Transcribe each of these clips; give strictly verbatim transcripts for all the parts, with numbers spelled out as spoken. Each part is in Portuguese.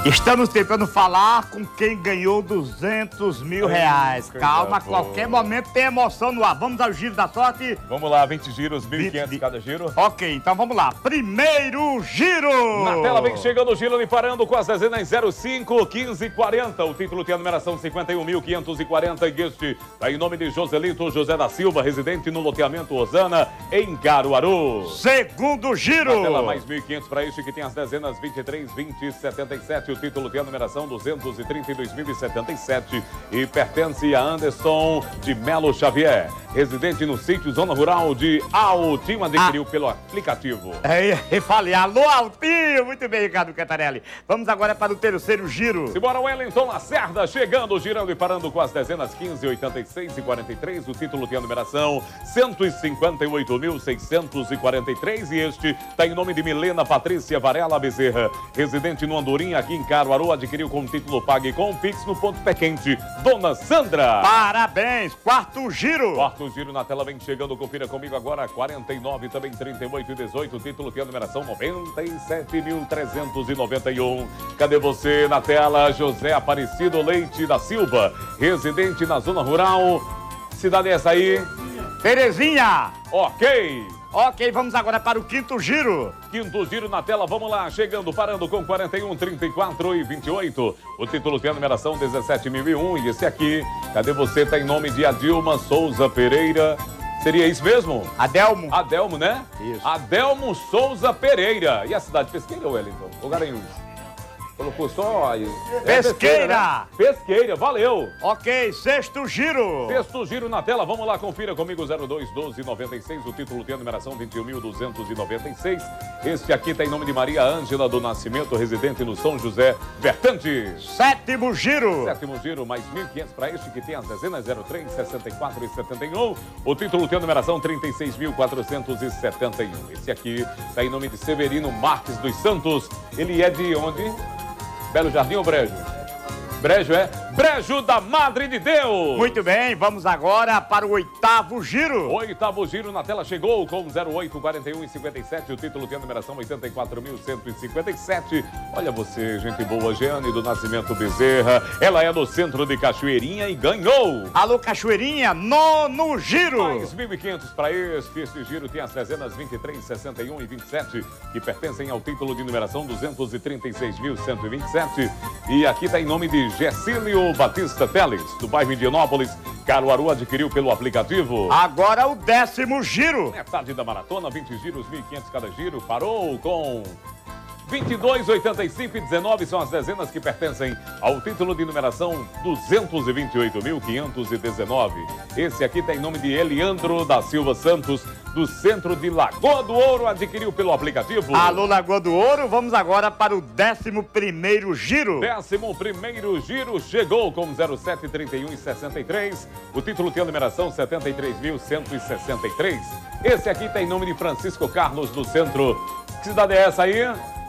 Estamos tentando falar com quem ganhou duzentos mil reais. Calma, a qualquer momento tem emoção no ar. Vamos ao giro da sorte? Vamos lá, vinte giros, mil e quinhentos cada giro. Ok, então vamos lá. Primeiro giro! Na tela vem chegando o giro e parando com as dezenas zero cinco, quinze e quarenta. O título tem a numeração cinquenta e um mil quinhentos e quarenta e este está em nome de Joselito José da Silva, residente no loteamento Osana, em Caruaru. Segundo giro! Na tela mais mil e quinhentos para este que tem as dezenas vinte e três, vinte e setenta e sete. O título tem a numeração duzentos e trinta e dois mil e setenta e sete e pertence a Anderson de Melo Xavier, residente no sítio Zona Rural de Altinho, adquiriu ah. pelo aplicativo. É, eu falei, alô Altinho, muito bem, Ricardo Cantarelli. Vamos agora para o terceiro giro. Simbora, Wellington Lacerda, chegando, girando e parando com as dezenas quinze, oitenta e seis e quarenta e três. O título tem a numeração cento e cinquenta e oito mil seiscentos e quarenta e três e este está em nome de Milena Patrícia Varela Bezerra, residente no Andorim, aqui em Caruaru, adquiriu com título Pague com o Pix no ponto pé quente. Dona Sandra. Parabéns, quarto giro. Quarto giro na tela vem chegando, confira comigo agora, quarenta e nove, também trinta e oito e dezoito. O título tem a numeração noventa e sete mil trezentos e noventa e um. Cadê você na tela? José Aparecido Leite da Silva, residente na zona rural. Cidade é essa aí? Terezinha. Ok. Ok, vamos agora para o quinto giro. Quinto giro na tela, vamos lá, chegando, parando com quarenta e um, trinta e quatro e vinte e oito. O título tem a numeração dezessete mil e um e esse aqui, cadê você? Tá em nome de Adilma Souza Pereira. Seria isso mesmo? Adelmo. Adelmo, né? Isso. Adelmo Souza Pereira. E a cidade Pesqueira, Wellington? Ou Garanhuns? Colocou só aí. Pesqueira! É pesqueira, né? Pesqueira, valeu! Ok, sexto giro! Sexto giro na tela, vamos lá, confira comigo, zero dois, doze, noventa e seis, o título tem a numeração vinte e um mil duzentos e noventa e seis. Este aqui está em nome de Maria Ângela do Nascimento, residente no São José Vertante. Sétimo giro! Sétimo giro, mais mil e quinhentos para este que tem as dezenas zero três, sessenta e quatro e setenta e um. O título tem a numeração trinta e seis mil quatrocentos e setenta e um. Esse aqui está em nome de Severino Marques dos Santos. Ele é de onde? Belo Jardim ou Brejo? Brejo, é? Brejo da Madre de Deus! Muito bem, vamos agora para o oitavo giro. Oitavo giro na tela chegou com zero oito, quarenta e um e cinquenta e sete. O título tem a numeração oitenta e quatro mil cento e cinquenta e sete. Olha você, gente boa, Jeane do Nascimento Bezerra. Ela é do centro de Cachoeirinha e ganhou! Alô, Cachoeirinha, nono giro! Mais mil e quinhentos para este. Este giro tem as dezenas vinte e três, sessenta e um e vinte e sete, que pertencem ao título de numeração duzentos e trinta e seis mil cento e vinte e sete. E aqui está em nome de Gessílio Batista Teles, do bairro Indianópolis. Caruaru adquiriu pelo aplicativo. Agora o décimo giro. Metade da maratona, vinte giros, mil e quinhentos cada giro. Parou com vinte e dois, oitenta e cinco e dezenove são as dezenas que pertencem ao título de numeração duzentos e vinte e oito mil quinhentos e dezenove. Esse aqui tem nome de Eliandro da Silva Santos, do centro de Lagoa do Ouro, adquiriu pelo aplicativo. Alô, Lagoa do Ouro, vamos agora para o décimo primeiro giro. Décimo primeiro giro chegou com zero sete, trinta e um e sessenta e três. O título tem a numeração setenta e três mil cento e sessenta e três. Esse aqui tem nome de Francisco Carlos, do centro. Que cidade é essa aí?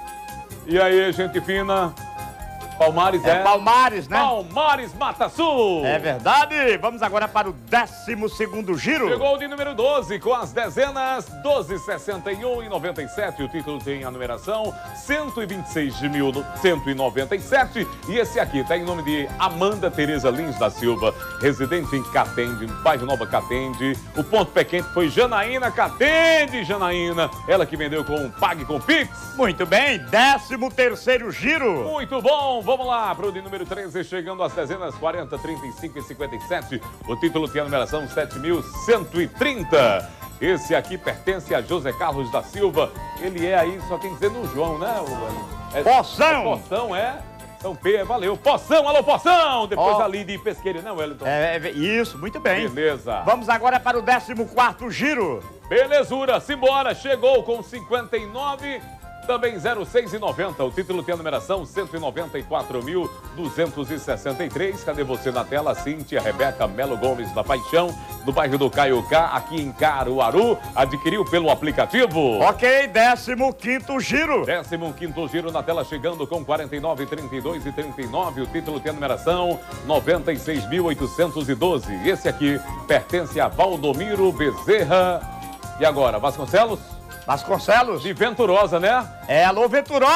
E aí, gente fina? Palmares é? É Palmares, né? Palmares, Mata Sul! É verdade! Vamos agora para o décimo segundo giro. Chegou de número doze, com as dezenas doze, sessenta e um e noventa e sete. O título tem a numeração cento e vinte e seis mil cento e noventa e sete. E esse aqui está em nome de Amanda Tereza Lins da Silva, residente em Catende, bairro Nova Catende. O ponto pé quente foi Janaína Catende, Janaína. Ela que vendeu com Pague com Pix. Muito bem, décimo terceiro giro. Muito bom! Vamos lá para o de número treze, chegando às dezenas quarenta, trinta e cinco e cinquenta e sete. O título tem a numeração sete mil cento e trinta. Esse aqui pertence a José Carlos da Silva. Ele é aí, só tem que dizer no João, né? É, Poção! É, Poção, é? São P, valeu. Poção, alô, Poção! Depois oh. ali de Pesqueira, não, Wellington? É, é, isso, muito bem. Beleza. Vamos agora para o décimo quarto giro. Belezura, simbora. Chegou com cinquenta e nove... Também zero seis e noventa, o título tem a numeração cento e noventa e quatro mil duzentos e sessenta e três. Cadê você na tela? Cíntia Rebeca Melo Gomes da Paixão, do bairro do Caiucá, aqui em Caruaru, adquiriu pelo aplicativo. Ok, décimo quinto giro. Décimo quinto giro na tela chegando com quarenta e nove, trinta e dois e trinta e nove. O título tem a numeração noventa e seis mil oitocentos e doze. Esse aqui pertence a Valdomiro Bezerra. E agora, Vasconcelos? Vasconcelos? De Venturosa, né? É, alô, Venturosa!